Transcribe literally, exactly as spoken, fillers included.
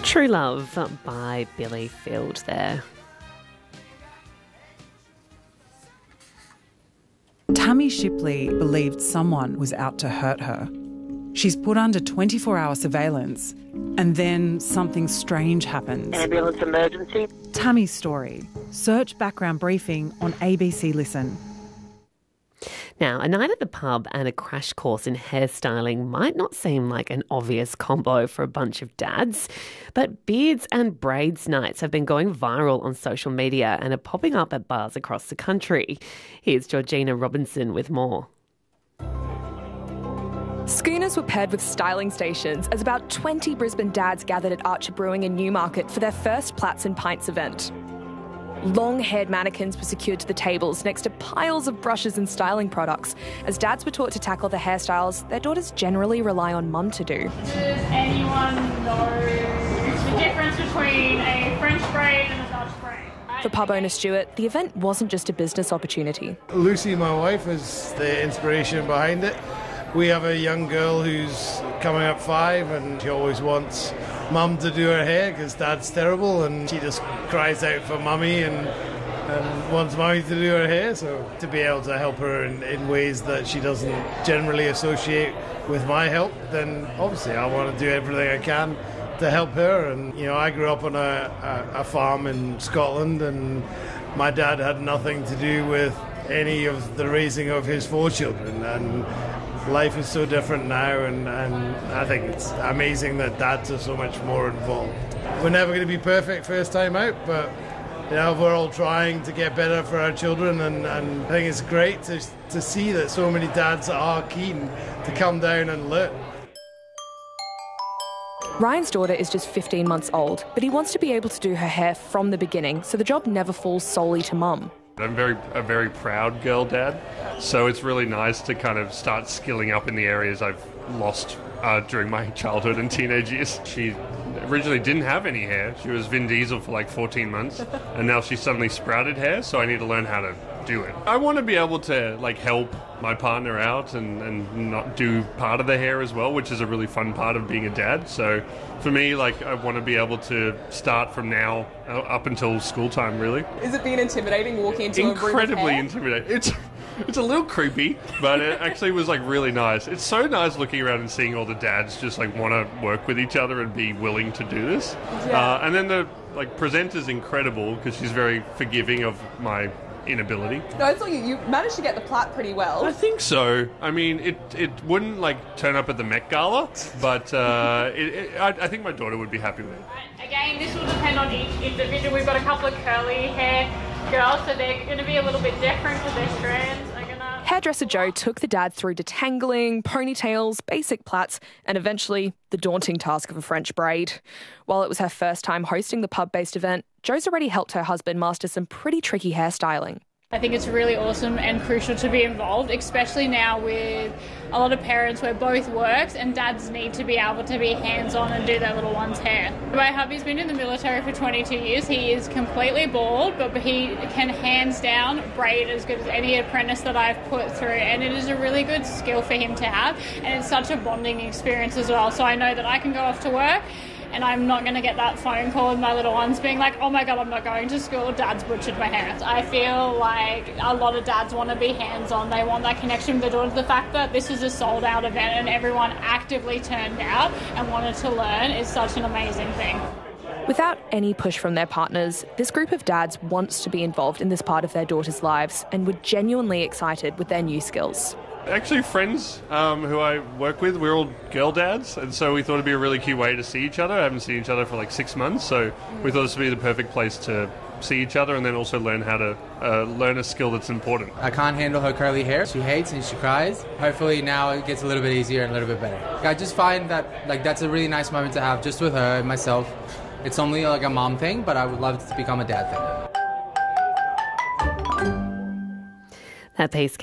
True Love by Billy Field there. Tammy Shipley believed someone was out to hurt her. She's put under twenty-four hour surveillance, and then something strange happens. Ambulance emergency. Tammy's story. Search background briefing on A B C Listen. Now, a night at the pub and a crash course in hairstyling might not seem like an obvious combo for a bunch of dads, but beards and braids nights have been going viral on social media and are popping up at bars across the country. Here's Georgina Robinson with more. Schooners were paired with styling stations as about twenty Brisbane dads gathered at Archer Brewing in Newmarket for their first Plats and Pints event. Long-haired mannequins were secured to the tables next to piles of brushes and styling products, as dads were taught to tackle the hairstyles their daughters generally rely on mum to do. Does anyone know the difference between a French braid and a Dutch braid? For pub owner Stuart, the event wasn't just a business opportunity. Lucy, my wife, is the inspiration behind it. We have a young girl who's coming up five, and she always wants mum to do her hair because dad's terrible, and she just cries out for mummy and, and wants mummy to do her hair. So to be able to help her in, in ways that she doesn't generally associate with my help, then obviously I want to do everything I can to help her. And you know, I grew up on a, a, a farm in Scotland, and my dad had nothing to do with any of the raising of his four children, and life is so different now, and, and I think it's amazing that dads are so much more involved. We're never going to be perfect first time out, but you know, we're all trying to get better for our children, and, and I think it's great to, to see that so many dads are keen to come down and learn. Ryan's daughter is just fifteen months old, but he wants to be able to do her hair from the beginning, so the job never falls solely to mum. I'm very a very proud girl dad, so it's really nice to kind of start skilling up in the areas I've lost uh, during my childhood and teenage years. She originally didn't have any hair. She was Vin Diesel for like fourteen months, and now she's suddenly sprouted hair, so I need to learn how to do it. I want to be able to like help my partner out and, and not do part of the hair as well, which is a really fun part of being a dad. So for me, like, I want to be able to start from now up until school time, really. Is it being intimidating walking into a room of hair? Incredibly intimidating. It's it's a little creepy, but it actually was like really nice. It's so nice looking around and seeing all the dads just like want to work with each other and be willing to do this. Yeah. Uh, and then the like presenter's incredible because she's very forgiving of my inability. No, it's like you, you managed to get the plait pretty well. I think so. I mean, it it wouldn't like turn up at the Met Gala, but uh, it, it, I, I think my daughter would be happy with it. Again, this will depend on each individual. We've got a couple of curly hair girls, so they're going to be a little bit different because their strands are going to... Hairdresser Joe took the dad through detangling, ponytails, basic plaits, and eventually the daunting task of a French braid. While it was her first time hosting the pub-based event, Joe's already helped her husband master some pretty tricky hairstyling. I think it's really awesome and crucial to be involved, especially now with a lot of parents where both works and dads need to be able to be hands-on and do their little one's hair. My hubby's been in the military for twenty-two years. He is completely bald, but he can hands down braid as good as any apprentice that I've put through, and it is a really good skill for him to have, and it's such a bonding experience as well. So I know that I can go off to work and I'm not going to get that phone call with my little ones being like, oh my God, I'm not going to school, dad's butchered my hair. I feel like a lot of dads want to be hands-on. They want that connection with their daughters. The fact that this is a sold-out event and everyone actively turned out and wanted to learn is such an amazing thing. Without any push from their partners, this group of dads wants to be involved in this part of their daughters' lives and were genuinely excited with their new skills. Actually, friends um, who I work with, we're all girl dads, and so we thought it'd be a really cute way to see each other. I haven't seen each other for like six months, so we thought this would be the perfect place to see each other and then also learn how to uh, learn a skill that's important. I can't handle her curly hair. She hates and she cries. Hopefully now it gets a little bit easier and a little bit better. I just find that like that's a really nice moment to have just with her and myself. It's only like a mom thing, but I would love it to become a dad thing. That piece